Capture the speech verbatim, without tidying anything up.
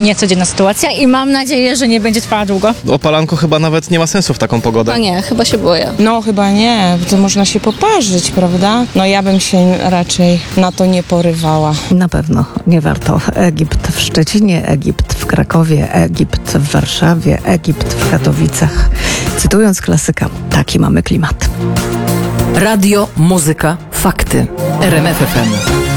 niecodzienna sytuacja i mam nadzieję, że nie będzie trwała długo. Opalanko chyba nawet nie ma sensu w taką pogodę. A nie, chyba się boję. No chyba nie, bo to można się poparzyć, prawda? No ja bym się raczej na to nie porywała. Na pewno nie warto. Egipt w Szczecinie, Egipt w Krakowie, Egipt w Warszawie, Egipt w Katowicach. Cytując klasyka, taki mamy klimat. Radio, muzyka, fakty. R M F F M.